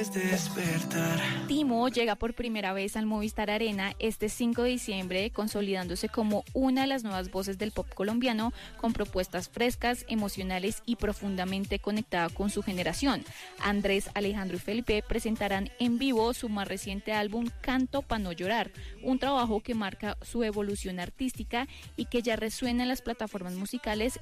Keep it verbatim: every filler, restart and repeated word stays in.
Despertar. Timo llega por primera vez al Movistar Arena este cinco de diciembre, consolidándose como una de las nuevas voces del pop colombiano, con propuestas frescas, emocionales y profundamente conectada con su generación. Andrés, Alejandro y Felipe presentarán en vivo su más reciente álbum Canto pa' no llorar, un trabajo que marca su evolución artística y que ya resuena en las plataformas musicales